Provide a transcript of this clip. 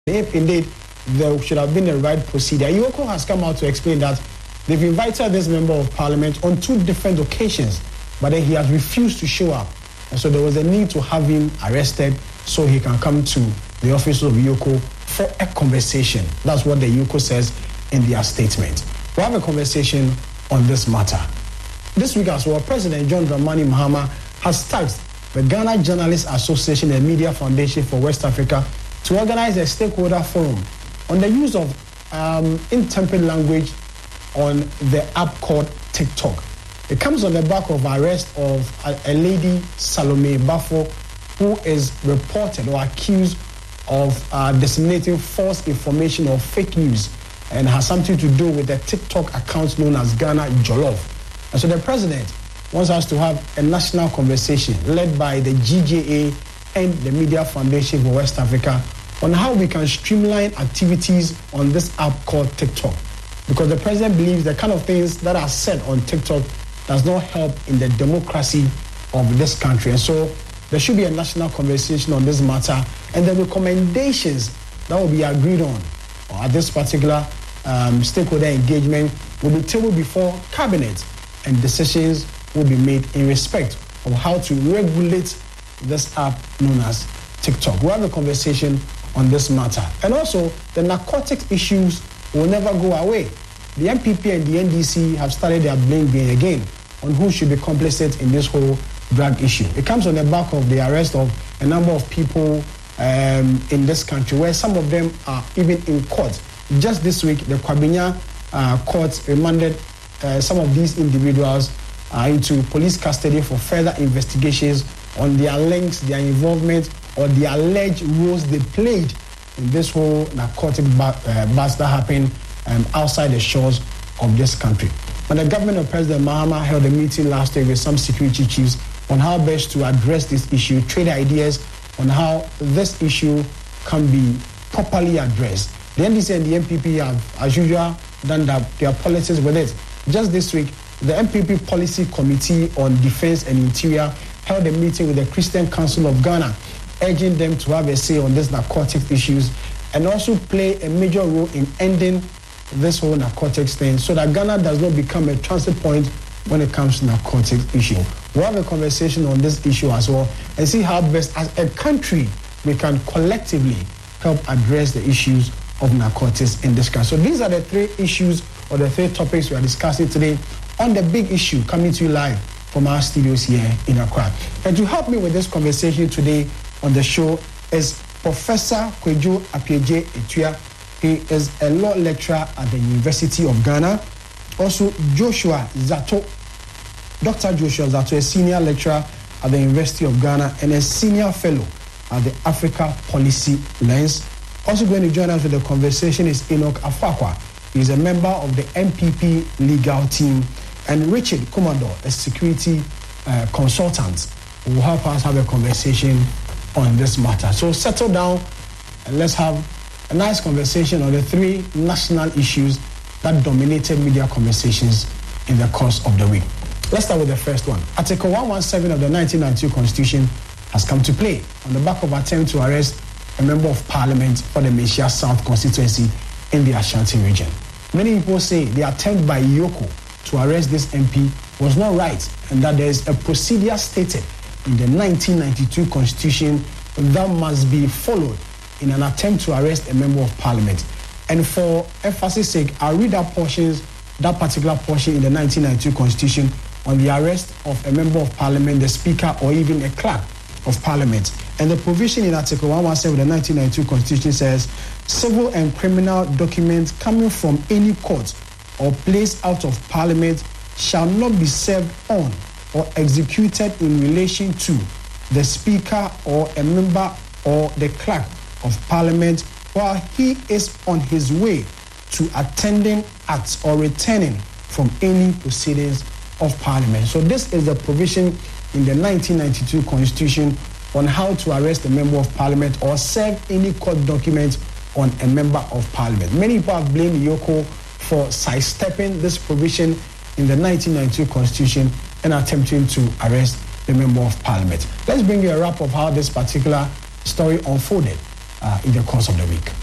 if indeed there should have been a right procedure. Yoko has come out to explain that they've invited this member of parliament on 2 different occasions, but then he has refused to show up. And so there was a need to have him arrested so he can come to the office of Yoko for a conversation. That's what the Yoko says in their statement. We'll have a conversation on this matter. This week as well, President John Dramani Mahama has tasked the Ghana Journalists Association and Media Foundation for West Africa to organize a stakeholder forum on the use of intemperate language on the app called TikTok. It comes on the back of arrest of a lady, Salome Bafo, who is reported or accused of disseminating false information or fake news and has something to do with the TikTok account known as Ghana Jollof. And so the president wants us to have a national conversation led by the GJA and the Media Foundation for West Africa on how we can streamline activities on this app called TikTok. Because the president believes the kind of things that are said on TikTok does not help in the democracy of this country. And so there should be a national conversation on this matter, and the recommendations that will be agreed on at this particular stakeholder engagement will be tabled before cabinet, and decisions will be made in respect of how to regulate this app known as TikTok. We'll have a conversation on this matter. And also, the narcotics issues will never go away. The MPP and the NDC have started their blame game again on who should be complicit in this whole drug issue. It comes on the back of the arrest of a number of people in this country, where some of them are even in court. Just this week, the Kwabinya court remanded some of these individuals into police custody for further investigations on their links, their involvement, or the alleged roles they played in this whole narcotic bust that happened outside the shores of this country. And the government of President Mahama held a meeting last week with some security chiefs on how best to address this issue, trade ideas on how this issue can be properly addressed. The NDC and the MPP have, as usual, done their policies with it. Just this week, the MPP Policy Committee on Defense and Interior held a meeting with the Christian Council of Ghana, urging them to have a say on these narcotic issues and also play a major role in ending this whole narcotics thing so that Ghana does not become a transit point when it comes to narcotics issue. We'll have a conversation on this issue as well and see how best as a country we can collectively help address the issues of narcotics in this country. So these are the 3 issues or the 3 topics we are discussing today on the big issue coming to you live from our studios here in Accra. And to help me with this conversation today on the show is Professor Kwejo Apieje Etua. He is a law lecturer at the University of Ghana. Also, Joshua Zato. Dr. Joshua Zato, a senior lecturer at the University of Ghana and a senior fellow at the Africa Policy Lens. Also going to join us with the conversation is Enoch Afakwa. He is a member of the MPP legal team. And Richard Commodore, a security consultant, will help us have a conversation on this matter. So settle down and let's have a nice conversation on the 3 national issues that dominated media conversations in the course of the week. Let's start with the first one. Article 117 of the 1992 Constitution has come to play on the back of attempt to arrest a member of parliament for the Meshia South constituency in the Ashanti region. Many people say the attempt by Yoko to arrest this MP was not right and that there is a procedure stated in the 1992 Constitution that must be followed in an attempt to arrest a member of parliament. And for emphasis sake, I'll read that particular portion in the 1992 Constitution on the arrest of a member of parliament, the speaker, or even a clerk of parliament. And the provision in Article 117 of the 1992 Constitution says, civil and criminal documents coming from any court or place out of parliament shall not be served on or executed in relation to the speaker or a member or the clerk of parliament while he is on his way to attending at or returning from any proceedings of parliament. So this is the provision in the 1992 Constitution on how to arrest a member of parliament or serve any court document on a member of parliament. Many people have blamed Yoko for sidestepping this provision in the 1992 Constitution and attempting to arrest the member of parliament. Let's bring you a wrap of how this particular story unfolded in the course of the week.